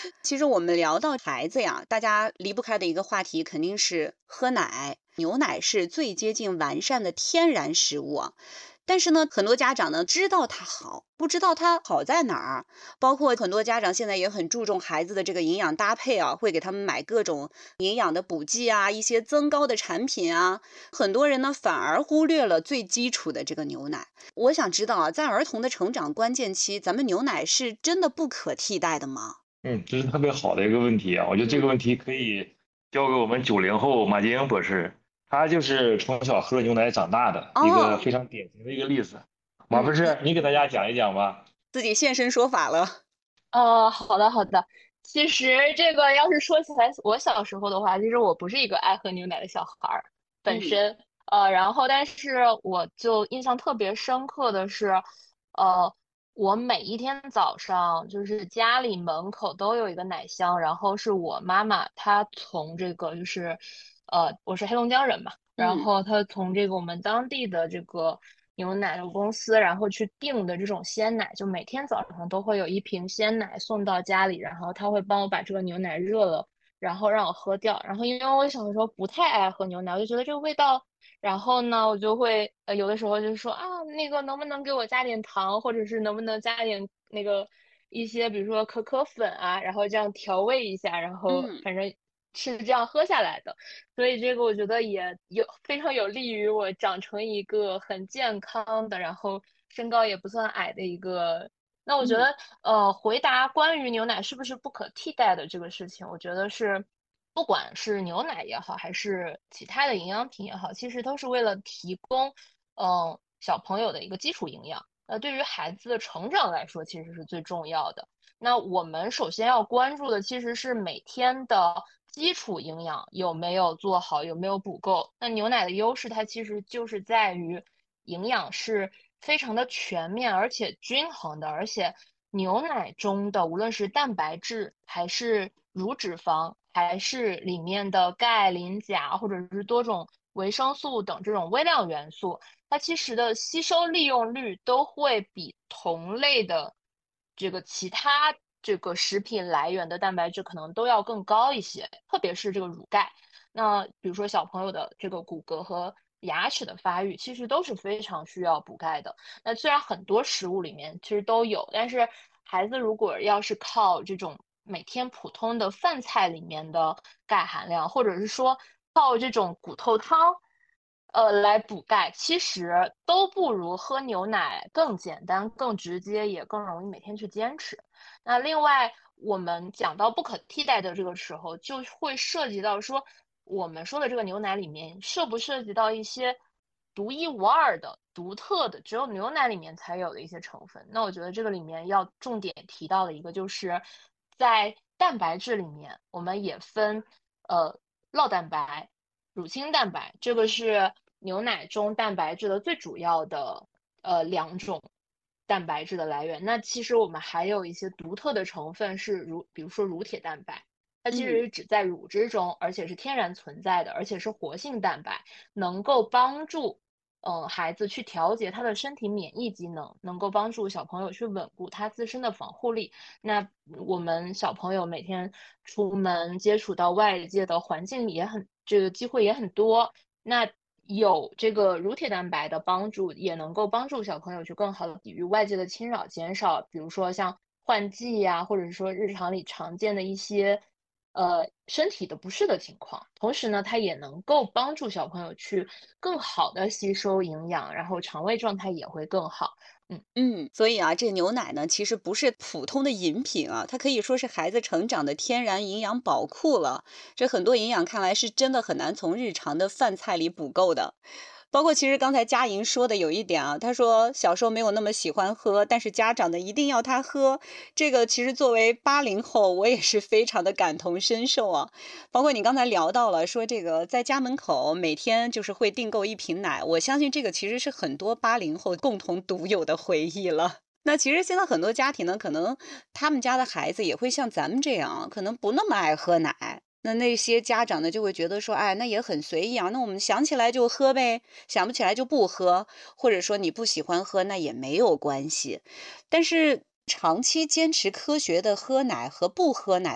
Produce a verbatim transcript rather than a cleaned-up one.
其实我们聊到孩子呀，大家离不开的一个话题肯定是喝奶。牛奶是最接近完善的天然食物啊，但是呢，很多家长呢知道它好，不知道它好在哪儿。包括很多家长现在也很注重孩子的这个营养搭配啊，会给他们买各种营养的补剂啊，一些增高的产品啊。很多人呢反而忽略了最基础的这个牛奶。我想知道啊，在儿童的成长关键期，咱们牛奶是真的不可替代的吗？ 嗯，这是特别好的一个问题啊！我觉得这个嗯。 问题可以交给我们九零后马杰英博士，他就是从小喝牛奶长大的一个哦。 非常典型的一个例子。马博嗯， 士，你给大家讲一讲吧。 自己现身说法了。 呃，好的好的。其实这个要是说起来，我小时候的话，其实我不是一个爱喝牛奶的小孩儿本嗯。 身，呃，然后但是我就印象特别深刻的是，呃，我每一天早上就是家里门口都有一个奶箱，然后是我妈妈她从这个就是，呃，我是黑龙江人嘛，然嗯。 后她从这个我们当地的这个牛奶的公司，然后去订的这种鲜奶，就每天早上都会有一瓶鲜奶送到家里，然后他会帮我把这个牛奶热了，然后让我喝掉。然后因为我小的时候不太爱喝牛奶，我就觉得这个味道，然后呢，我就会呃有的时候就说啊，那个能不能给我加点糖，或者是能不能加点那个一些比如说可可粉啊，然后这样调味一下，然后嗯。 反正是这样喝下来的。所以这个我觉得也有非常有利于我长成一个很健康的，然后身高也不算矮的一个。那我觉嗯。 得，呃，回答关于牛奶是不是不可替代的这个事情，我觉得是，不管是牛奶也好，还是其他的营养品也好，其实都是为了提供，嗯、小朋友的一个基础营养。那对于孩子的成长来说，其实是最重要的。那我们首先要关注的其实是每天的基础营养有没有做好，有没有补够。那牛奶的优势，它其实就是在于营养是非常的全面而且均衡的，而且牛奶中的无论是蛋白质还是乳脂肪，还是里面的钙、磷、钾，或者是多种维生素等这种微量元素，它其实的吸收利用率都会比同类的这个其他这个食品来源的蛋白质可能都要更高一些，特别是这个乳钙。那比如说小朋友的这个骨骼和牙齿的发育，其实都是非常需要补钙的。那虽然很多食物里面其实都有，但是孩子如果要是靠这种每天普通的饭菜里面的钙含量，或者是说靠这种骨头汤，呃，来补钙，其实都不如喝牛奶更简单、更直接，也更容易每天去坚持。那另外，我们讲到不可替代的这个时候，就会涉及到说，我们说的这个牛奶里面涉不涉及到一些独一无二的、独特的，只有牛奶里面才有的一些成分。那我觉得这个里面要重点提到的一个，就是在蛋白质里面，我们也分呃酪蛋白、乳清蛋白，这个是牛奶中蛋白质的最主要的呃两种蛋白质的来源。那其实我们还有一些独特的成分是乳，比如说乳铁蛋白，它其实嗯。 是只在乳汁中，而且是天然存在的，而且是活性蛋白，能够帮助呃孩子去调节他的身体免疫机能，能够帮助小朋友去稳固他自身的防护力。那我们小朋友每天出门接触到外界的环境也很，这个机会也很多。那有这个乳铁蛋白的帮助，也能够帮助小朋友去更好的抵御外界的侵扰，减少比如说像换季呀、或者是说日常里常见的一些呃身体的不适的情况。同时呢，它也能够帮助小朋友去更好的吸收营养，然后肠胃状态也会更好。嗯。 嗯，所以啊，这牛奶呢，其实不是普通的饮品啊，它可以说是孩子成长的天然营养宝库了。这很多营养看来是真的很难从日常的饭菜里补够的。包括其实刚才佳莹说的有一点啊，她说小时候没有那么喜欢喝，但是家长呢一定要她喝。这个其实作为八零后，我也是非常的感同身受啊。包括你刚才聊到了说这个在家门口每天就是会订购一瓶奶，我相信这个其实是很多八零后共同独有的回忆了。那其实现在很多家庭呢，可能他们家的孩子也会像咱们这样，可能不那么爱喝奶。那那些家长呢，就会觉得说，哎，那也很随意啊，那我们想起来就喝呗，想不起来就不喝，或者说你不喜欢喝，那也没有关系。但是长期坚持科学的喝奶和不喝奶。